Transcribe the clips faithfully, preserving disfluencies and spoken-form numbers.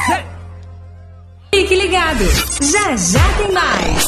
Fique ligado, já já tem mais.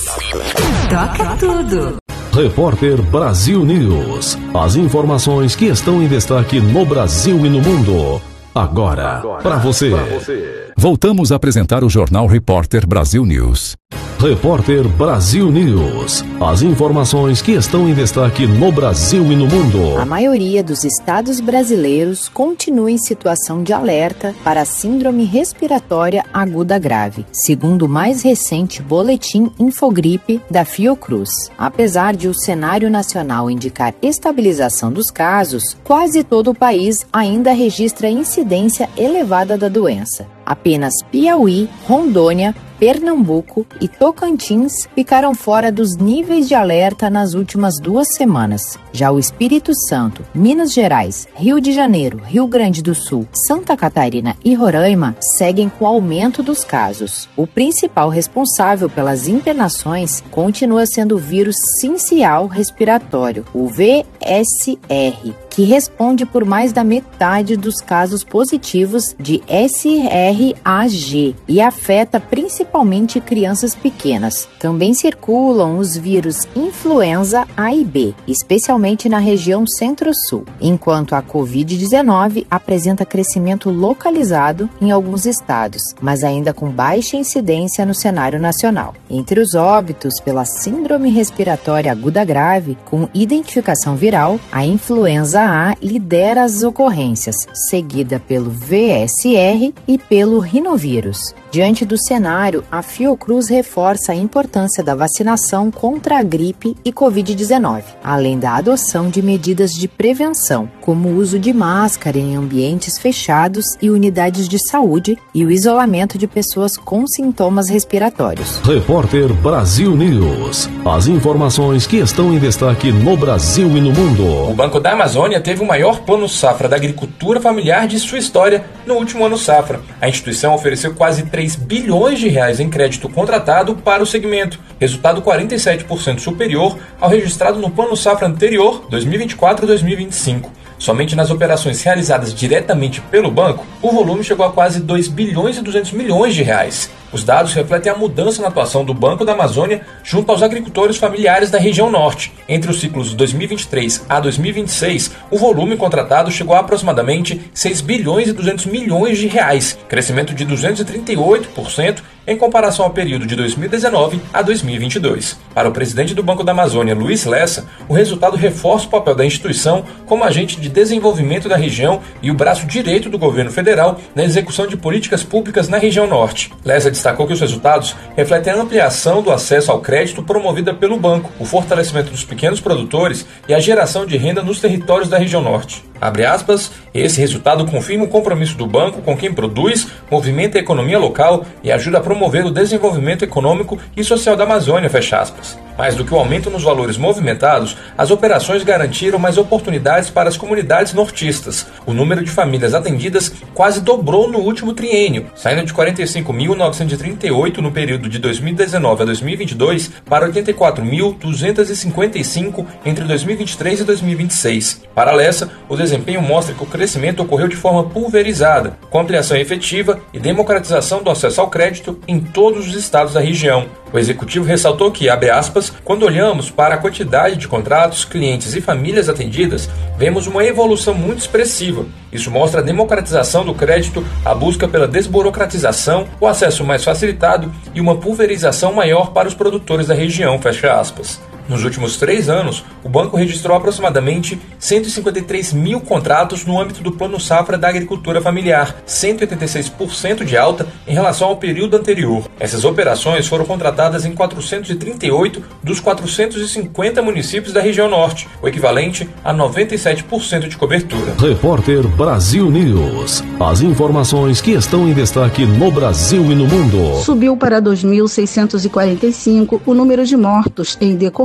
Toca tudo. Repórter Brasil News. As informações que estão em destaque no Brasil e no mundo. Agora, para você. Voltamos a apresentar o Jornal Repórter Brasil News. Repórter Brasil News. As informações que estão em destaque no Brasil e no mundo. A maioria dos estados brasileiros continua em situação de alerta para a síndrome respiratória aguda grave, segundo o mais recente boletim Infogripe da Fiocruz. Apesar de o cenário nacional indicar estabilização dos casos, quase todo o país ainda registra incidência elevada da doença. Apenas Piauí, Rondônia, Pernambuco e Tocantins ficaram fora dos níveis de alerta nas últimas duas semanas. Já o Espírito Santo, Minas Gerais, Rio de Janeiro, Rio Grande do Sul, Santa Catarina e Roraima seguem com o aumento dos casos. O principal responsável pelas internações continua sendo o vírus sincial respiratório, o V S R, que responde por mais da metade dos casos positivos de S R A G e afeta principalmente crianças pequenas. Também circulam os vírus influenza A e B, especialmente na região centro-sul, enquanto a covid dezenove apresenta crescimento localizado em alguns estados, mas ainda com baixa incidência no cenário nacional. Entre os óbitos pela síndrome respiratória aguda grave com identificação viral, a influenza A lidera as ocorrências, seguida pelo V S R e pelo rinovírus. Diante do cenário, a Fiocruz reforça a importância da vacinação contra a gripe e covid dezenove, além da adoção de medidas de prevenção, como o uso de máscara em ambientes fechados e unidades de saúde e o isolamento de pessoas com sintomas respiratórios. Repórter Brasil News. As informações que estão em destaque no Brasil e no mundo. O Banco da Amazônia teve o maior plano safra da agricultura familiar de sua história no último ano safra. A instituição ofereceu quase três bilhões de reais em crédito contratado para o segmento, resultado quarenta e sete por cento superior ao registrado no plano safra anterior, dois mil e vinte e quatro a dois mil e vinte e cinco. Somente nas operações realizadas diretamente pelo banco, o volume chegou a quase dois bilhões e duzentos milhões de reais. Os dados refletem a mudança na atuação do Banco da Amazônia junto aos agricultores familiares da região norte. Entre os ciclos de dois mil e vinte e três a dois mil e vinte e seis, o volume contratado chegou a aproximadamente seis bilhões e duzentos milhões de reais, crescimento de duzentos e trinta e oito por cento em comparação ao período de dois mil e dezenove a dois mil e vinte e dois. Para o presidente do Banco da Amazônia, Luiz Lessa, o resultado reforça o papel da instituição como agente de desenvolvimento da região e o braço direito do governo federal na execução de políticas públicas na região norte. Lessa destacou que os resultados refletem a ampliação do acesso ao crédito promovida pelo banco, o fortalecimento dos pequenos produtores e a geração de renda nos territórios da região norte. Abre aspas, esse resultado confirma o compromisso do banco com quem produz, movimenta a economia local e ajuda a promover o desenvolvimento econômico e social da Amazônia, fecha aspas. Mais do que o aumento nos valores movimentados, as operações garantiram mais oportunidades para as comunidades nortistas. O número de famílias atendidas quase dobrou no último triênio, saindo de quarenta e cinco mil novecentos e trinta e oito no período de dois mil e dezenove a dois mil e vinte e dois para oitenta e quatro mil duzentos e cinquenta e cinco entre dois mil e vinte e três e dois mil e vinte e seis. Para a Lessa, o desempenho mostra que o crescimento ocorreu de forma pulverizada, com ampliação efetiva e democratização do acesso ao crédito em todos os estados da região. O executivo ressaltou que, abre aspas, quando olhamos para a quantidade de contratos, clientes e famílias atendidas, vemos uma evolução muito expressiva. Isso mostra a democratização do crédito, a busca pela desburocratização, o acesso mais facilitado e uma pulverização maior para os produtores da região, fecha aspas. Nos últimos três anos, o banco registrou aproximadamente cento e cinquenta e três mil contratos no âmbito do Plano Safra da Agricultura Familiar, cento e oitenta e seis por cento de alta em relação ao período anterior. Essas operações foram contratadas em quatrocentos e trinta e oito dos quatrocentos e cinquenta municípios da região norte, o equivalente a noventa e sete por cento de cobertura. Repórter Brasil News. As informações que estão em destaque no Brasil e no mundo. Subiu para dois mil seiscentos e quarenta e cinco o número de mortos em decorrência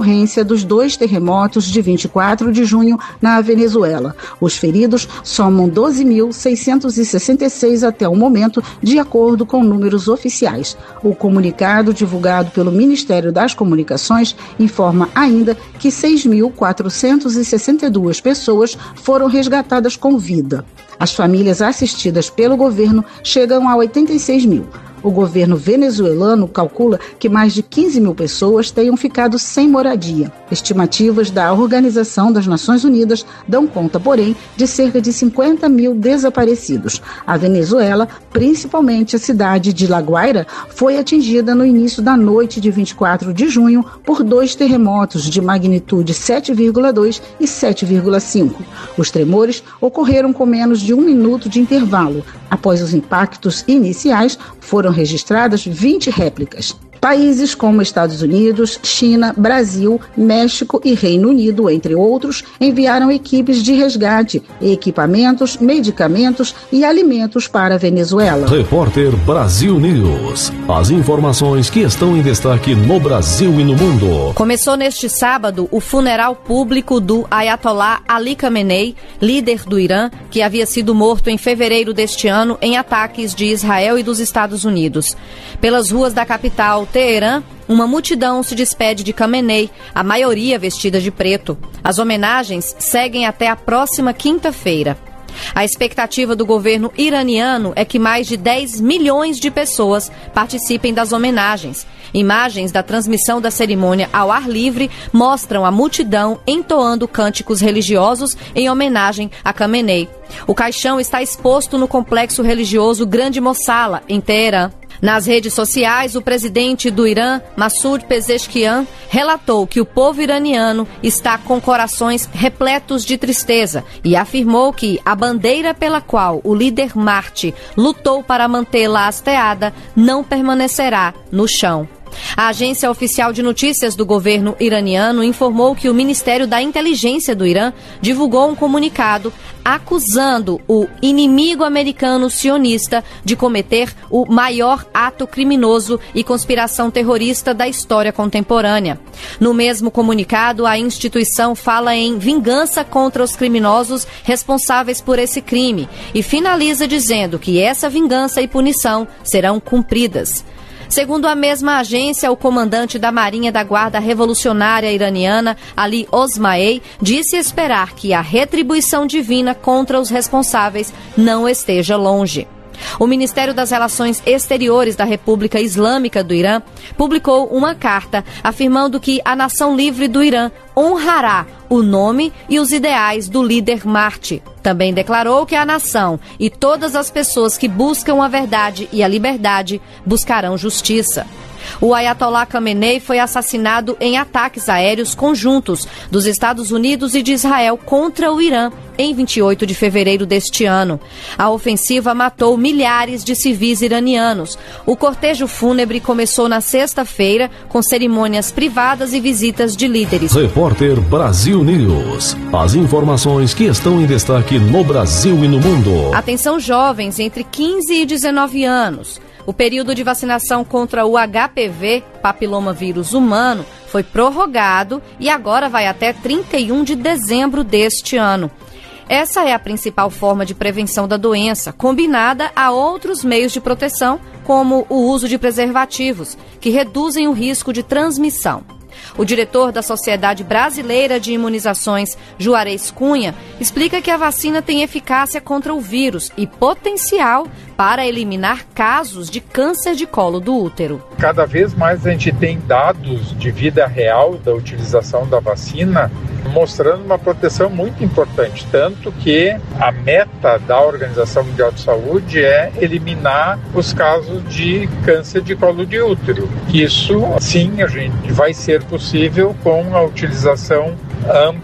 decorrência dos dois terremotos de vinte e quatro de junho na Venezuela. Os feridos somam doze mil seiscentos e sessenta e seis até o momento, de acordo com números oficiais. O comunicado divulgado pelo Ministério das Comunicações informa ainda que seis mil quatrocentas e sessenta e duas pessoas foram resgatadas com vida. As famílias assistidas pelo governo chegam a oitenta e seis mil. O governo venezuelano calcula que mais de quinze mil pessoas tenham ficado sem moradia. Estimativas da Organização das Nações Unidas dão conta, porém, de cerca de cinquenta mil desaparecidos. A Venezuela, principalmente a cidade de La Guaira, foi atingida no início da noite de vinte e quatro de junho por dois terremotos de magnitude sete vírgula dois e sete vírgula cinco. Os tremores ocorreram com menos de um minuto de intervalo. Após os impactos iniciais, foram registradas vinte réplicas. Países como Estados Unidos, China, Brasil, México e Reino Unido, entre outros, enviaram equipes de resgate, equipamentos, medicamentos e alimentos para a Venezuela. Repórter Brasil News. As informações que estão em destaque no Brasil e no mundo. Começou neste sábado o funeral público do Ayatollah Ali Khamenei, líder do Irã, que havia sido morto em fevereiro deste ano em ataques de Israel e dos Estados Unidos. Pelas ruas da capital, Teherã, uma multidão se despede de Khamenei, a maioria vestida de preto. As homenagens seguem até a próxima quinta-feira. A expectativa do governo iraniano é que mais de dez milhões de pessoas participem das homenagens. Imagens da transmissão da cerimônia ao ar livre mostram a multidão entoando cânticos religiosos em homenagem a Khamenei. O caixão está exposto no complexo religioso Grande Mossala, em Teherã. Nas redes sociais, o presidente do Irã, Massoud Pezeshkian, relatou que o povo iraniano está com corações repletos de tristeza e afirmou que a bandeira pela qual o líder Marte lutou para mantê-la hasteada não permanecerá no chão. A agência oficial de notícias do governo iraniano informou que o Ministério da Inteligência do Irã divulgou um comunicado acusando o inimigo americano sionista de cometer o maior ato criminoso e conspiração terrorista da história contemporânea. No mesmo comunicado, a instituição fala em vingança contra os criminosos responsáveis por esse crime e finaliza dizendo que essa vingança e punição serão cumpridas. Segundo a mesma agência, o comandante da Marinha da Guarda Revolucionária Iraniana, Ali Osmaei, disse esperar que a retribuição divina contra os responsáveis não esteja longe. O Ministério das Relações Exteriores da República Islâmica do Irã publicou uma carta afirmando que a nação livre do Irã honrará o nome e os ideais do líder Marte. Também declarou que a nação e todas as pessoas que buscam a verdade e a liberdade buscarão justiça. O Ayatollah Khamenei foi assassinado em ataques aéreos conjuntos dos Estados Unidos e de Israel contra o Irã em vinte e oito de fevereiro deste ano. A ofensiva matou milhares de civis iranianos. O cortejo fúnebre começou na sexta-feira com cerimônias privadas e visitas de líderes. Repórter Brasil News. As informações que estão em destaque no Brasil e no mundo. Atenção, jovens entre quinze e dezenove anos. O período de vacinação contra o H P V, papilomavírus humano, foi prorrogado e agora vai até trinta e um de dezembro deste ano. Essa é a principal forma de prevenção da doença, combinada a outros meios de proteção, como o uso de preservativos, que reduzem o risco de transmissão. O diretor da Sociedade Brasileira de Imunizações, Juarez Cunha, explica que a vacina tem eficácia contra o vírus e potencial para eliminar casos de câncer de colo do útero. Cada vez mais a gente tem dados de vida real da utilização da vacina, mostrando uma proteção muito importante, tanto que a meta da Organização Mundial de Saúde é eliminar os casos de câncer de colo de útero. Isso, sim, a gente vai ser possível com a utilização ampla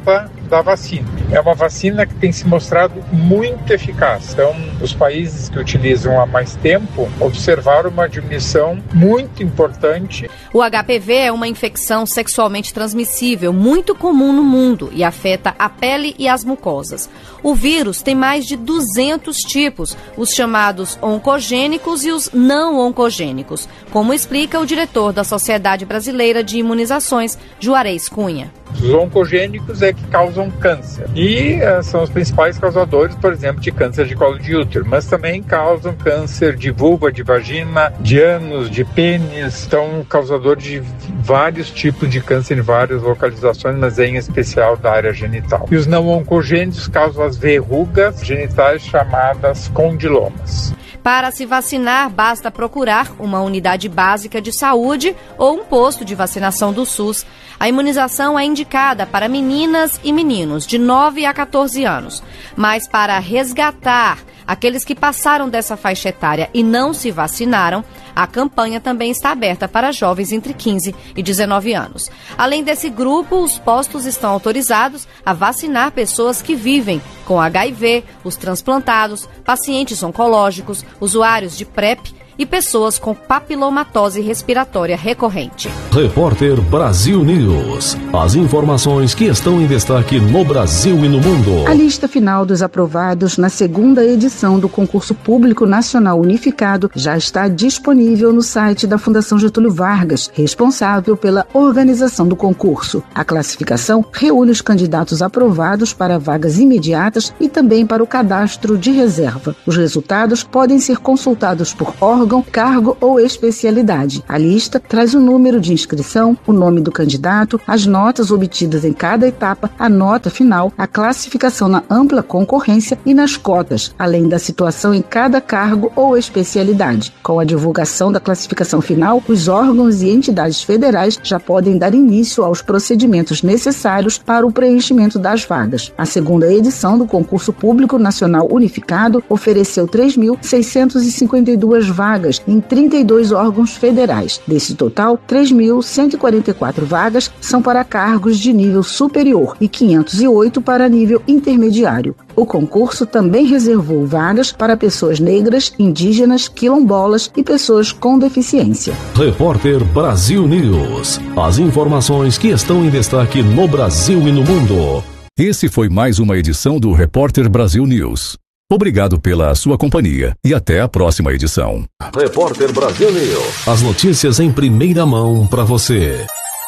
da vacina. É uma vacina que tem se mostrado muito eficaz. Então, os países que utilizam há mais tempo observaram uma diminuição muito importante. O H P V é uma infecção sexualmente transmissível muito comum no mundo e afeta a pele e as mucosas. O vírus tem mais de duzentos tipos, os chamados oncogênicos e os não oncogênicos, como explica o diretor da Sociedade Brasileira de Imunizações, Juarez Cunha. Os oncogênicos é que causam câncer e uh, são os principais causadores, por exemplo, de câncer de colo de útero, mas também causam câncer de vulva, de vagina, de ânus, de pênis, então causador de vários tipos de câncer em várias localizações, mas em especial da área genital. E os não oncogênicos causam as verrugas genitais chamadas condilomas. Para se vacinar, basta procurar uma unidade básica de saúde ou um posto de vacinação do SUS. A imunização é indicada para meninas e meninos de nove a quatorze anos. Mas para resgatar aqueles que passaram dessa faixa etária e não se vacinaram, a campanha também está aberta para jovens entre quinze e dezenove anos. Além desse grupo, os postos estão autorizados a vacinar pessoas que vivem com H I V, os transplantados, pacientes oncológicos, usuários de PrEP e pessoas com papilomatose respiratória recorrente. Repórter Brasil News. As informações que estão em destaque no Brasil e no mundo. A lista final dos aprovados na segunda edição do Concurso Público Nacional Unificado já está disponível no site da Fundação Getúlio Vargas, responsável pela organização do concurso. A classificação reúne os candidatos aprovados para vagas imediatas e também para o cadastro de reserva. Os resultados podem ser consultados por órgãos, cargo ou especialidade. A lista traz o número de inscrição, o nome do candidato, as notas obtidas em cada etapa, a nota final, a classificação na ampla concorrência e nas cotas, além da situação em cada cargo ou especialidade. Com a divulgação da classificação final, os órgãos e entidades federais já podem dar início aos procedimentos necessários para o preenchimento das vagas. A segunda edição do Concurso Público Nacional Unificado ofereceu três mil seiscentas e cinquenta e duas vagas em trinta e dois órgãos federais. Desse total, três mil cento e quarenta e quatro vagas são para cargos de nível superior e quinhentos e oito para nível intermediário. O concurso também reservou vagas para pessoas negras, indígenas, quilombolas e pessoas com deficiência. Repórter Brasil News. As informações que estão em destaque no Brasil e no mundo. Esse foi mais uma edição do Repórter Brasil News. Obrigado pela sua companhia e até a próxima edição. Repórter Brasil News. As notícias em primeira mão para você.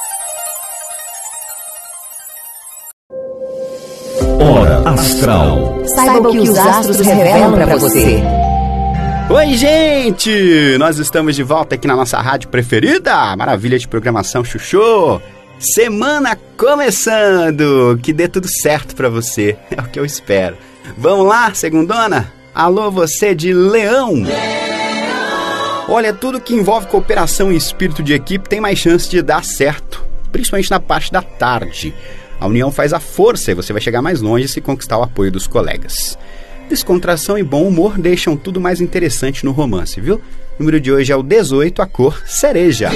Hora Astral. Saiba o que os astros revelam para você. Oi, gente! Nós estamos de volta aqui na nossa rádio preferida. Maravilha de programação, Chuchu. Semana começando. Que dê tudo certo para você. É o que eu espero. Vamos lá, segundona? Alô, você de Leão. Leão! Olha, tudo que envolve cooperação e espírito de equipe tem mais chance de dar certo, principalmente na parte da tarde. A união faz a força e você vai chegar mais longe se conquistar o apoio dos colegas. Descontração e bom humor deixam tudo mais interessante no romance, viu? O número de hoje é o dezoito, a cor cereja.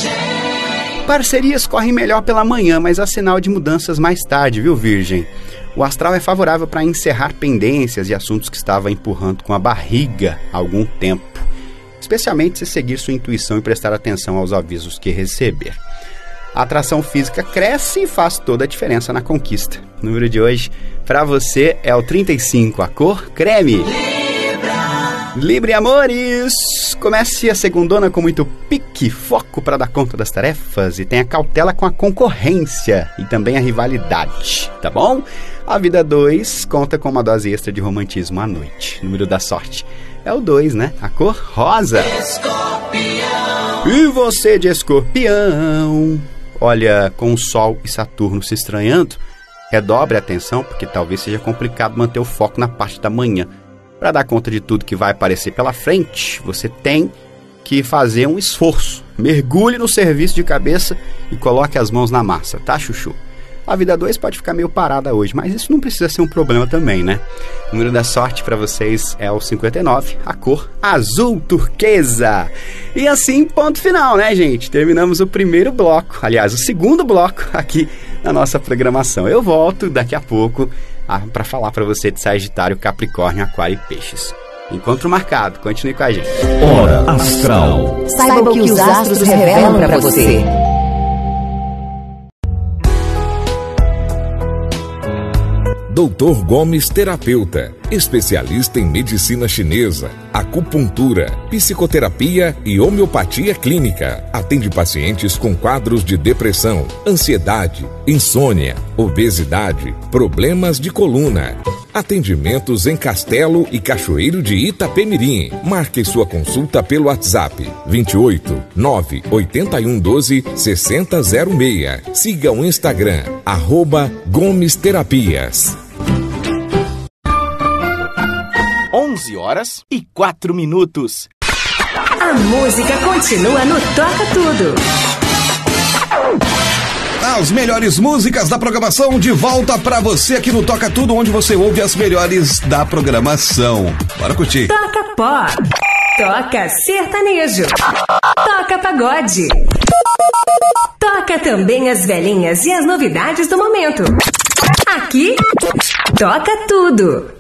Parcerias correm melhor pela manhã, mas há sinal de mudanças mais tarde, viu, Virgem? O astral é favorável para encerrar pendências e assuntos que estava empurrando com a barriga há algum tempo, especialmente se seguir sua intuição e prestar atenção aos avisos que receber. A atração física cresce e faz toda a diferença na conquista. O número de hoje para você é o trinta e cinco, a cor creme. Libra! Libra, amores! Comece a segundona com muito pique, foco para dar conta das tarefas e tenha cautela com a concorrência e também a rivalidade, tá bom? A vida dois conta com uma dose extra de romantismo à noite. O número da sorte é o dois, né? A cor rosa. Escorpião! E você de Escorpião? Olha, com o Sol e Saturno se estranhando, redobre a atenção porque talvez seja complicado manter o foco na parte da manhã. Para dar conta de tudo que vai aparecer pela frente, você tem que fazer um esforço. Mergulhe no serviço de cabeça e coloque as mãos na massa, tá, Chuchu? A vida dois pode ficar meio parada hoje, mas isso não precisa ser um problema também, né? O número da sorte para vocês é o cinquenta e nove, a cor azul turquesa. E assim, ponto final, né, gente? Terminamos o primeiro bloco, aliás, o segundo bloco aqui na nossa programação. Eu volto daqui a pouco para falar para você de Sagitário, Capricórnio, Aquário e Peixes. Encontro marcado, continue com a gente. Hora Astral. Saiba o que os astros revelam para você. doutor Gomes Terapeuta, especialista em medicina chinesa, acupuntura, psicoterapia e homeopatia clínica. Atende pacientes com quadros de depressão, ansiedade, insônia, obesidade, problemas de coluna. Atendimentos em Castelo e Cachoeiro de Itapemirim. Marque sua consulta pelo WhatsApp vinte e oito, nove oito um um doze, seis zero zero seis. Siga o Instagram, arroba Gomes Terapias. onze horas e quatro minutos. A música continua no Toca Tudo. As melhores músicas da programação de volta pra você aqui no Toca Tudo, onde você ouve as melhores da programação. Bora curtir. Toca pop. Toca sertanejo. Toca pagode. Toca também as velhinhas e as novidades do momento. Aqui, Toca Tudo.